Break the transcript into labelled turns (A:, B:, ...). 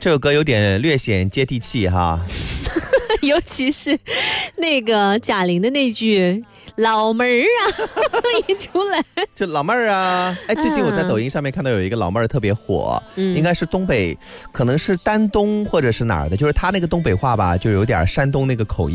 A: 这首歌有点略显接地气哈。
B: 尤其是那个贾玲的那句老妹儿啊一出来，
A: 就老妹儿啊。哎，最近我在抖音上面看到有一个老妹儿特别火，应该是东北，可能是丹东或者是哪儿的，就是她那个东北话吧，就有点山东那个口音。